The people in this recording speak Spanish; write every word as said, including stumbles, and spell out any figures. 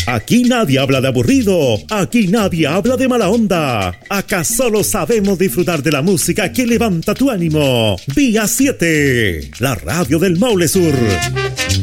Aquí nadie habla de aburrido, aquí nadie habla de mala onda. Acá solo sabemos disfrutar de la música que levanta tu ánimo. Vía siete, la radio del Maule Sur.